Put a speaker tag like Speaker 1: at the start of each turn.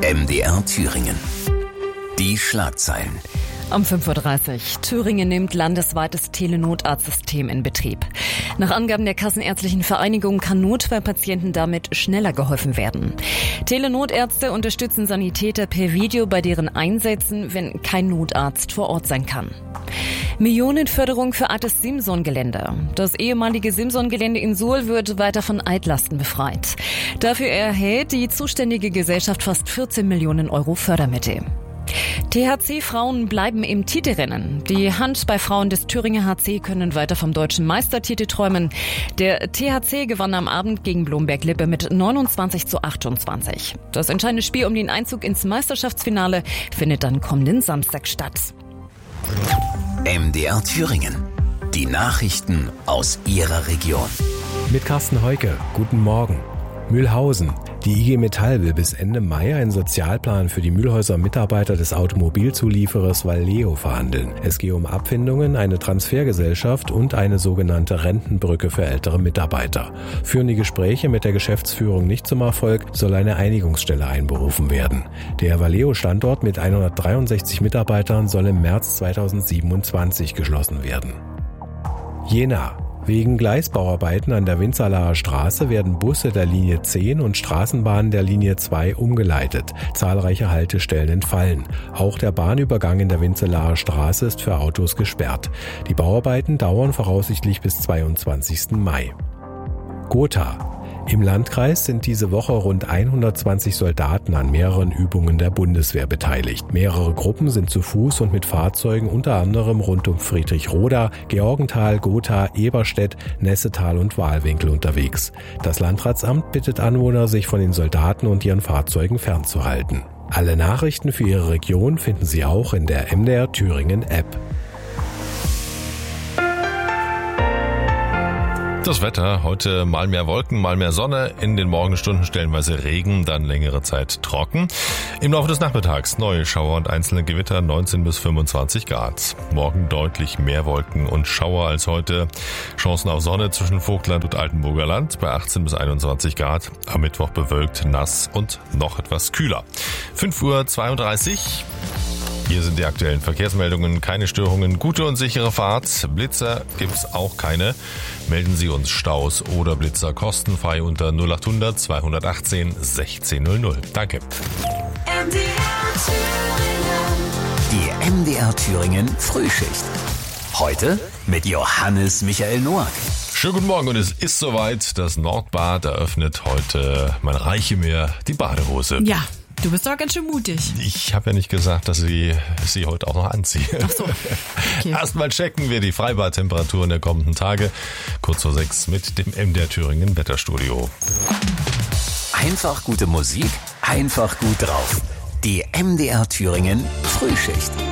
Speaker 1: MDR Thüringen. Die Schlagzeilen.
Speaker 2: Um 5:30 Uhr. Thüringen nimmt landesweites Telenotarztsystem in Betrieb. Nach Angaben der Kassenärztlichen Vereinigung kann Notfallpatienten damit schneller geholfen werden. Telenotärzte unterstützen Sanitäter per Video bei deren Einsätzen, wenn kein Notarzt vor Ort sein kann. Millionenförderung für altes Simson-Gelände. Das ehemalige Simson-Gelände in Suhl wird weiter von Altlasten befreit. Dafür erhält die zuständige Gesellschaft fast 14 Millionen Euro Fördermittel. THC-Frauen bleiben im Titelrennen. Die Handballfrauen des Thüringer HC können weiter vom deutschen Meistertitel träumen. Der THC gewann am Abend gegen Blomberg-Lippe mit 29:28. Das entscheidende Spiel um den Einzug ins Meisterschaftsfinale findet dann kommenden Samstag statt.
Speaker 1: MDR Thüringen. Die Nachrichten aus Ihrer Region.
Speaker 3: Mit Carsten Heuke. Guten Morgen. Mülhausen. Die IG Metall will bis Ende Mai einen Sozialplan für die Mülhäuser Mitarbeiter des Automobilzulieferers Valeo verhandeln. Es gehe um Abfindungen, eine Transfergesellschaft und eine sogenannte Rentenbrücke für ältere Mitarbeiter. Führen die Gespräche mit der Geschäftsführung nicht zum Erfolg, soll eine Einigungsstelle einberufen werden. Der Valeo-Standort mit 163 Mitarbeitern soll im März 2027 geschlossen werden. Jena. Wegen Gleisbauarbeiten an der Winzerlaher Straße werden Busse der Linie 10 und Straßenbahnen der Linie 2 umgeleitet. Zahlreiche Haltestellen entfallen. Auch der Bahnübergang in der Winzerlaher Straße ist für Autos gesperrt. Die Bauarbeiten dauern voraussichtlich bis 22. Mai. Gotha. Im Landkreis sind diese Woche rund 120 Soldaten an mehreren Übungen der Bundeswehr beteiligt. Mehrere Gruppen sind zu Fuß und mit Fahrzeugen unter anderem rund um Friedrichroda, Georgenthal, Gotha, Eberstedt, Nessetal und Wahlwinkel unterwegs. Das Landratsamt bittet Anwohner, sich von den Soldaten und ihren Fahrzeugen fernzuhalten. Alle Nachrichten für Ihre Region finden Sie auch in der MDR Thüringen App.
Speaker 4: Das Wetter, heute mal mehr Wolken, mal mehr Sonne, in den Morgenstunden stellenweise Regen, dann längere Zeit trocken. Im Laufe des Nachmittags neue Schauer und einzelne Gewitter, 19 bis 25 Grad. Morgen deutlich mehr Wolken und Schauer als heute. Chancen auf Sonne zwischen Vogtland und Altenburger Land bei 18 bis 21 Grad. Am Mittwoch bewölkt, nass und noch etwas kühler. 5:32 Uhr. Hier sind die aktuellen Verkehrsmeldungen. Keine Störungen, gute und sichere Fahrt. Blitzer gibt's auch keine. Melden Sie uns Staus oder Blitzer kostenfrei unter 0800 218 1600. Danke.
Speaker 1: Die MDR Thüringen Frühschicht. Heute mit Johannes Michael Noack.
Speaker 4: Schönen guten Morgen und es ist soweit. Das Nordbad eröffnet heute, man reiche mir die Badehose.
Speaker 5: Ja. Du bist doch ganz schön mutig.
Speaker 4: Ich habe ja nicht gesagt, dass ich sie heute auch noch anziehe.
Speaker 5: Ach so. Okay.
Speaker 4: Erstmal checken wir die Freibadtemperaturen der kommenden Tage. Kurz vor 6 mit dem MDR Thüringen Wetterstudio.
Speaker 1: Einfach gute Musik, einfach gut drauf. Die MDR Thüringen Frühschicht.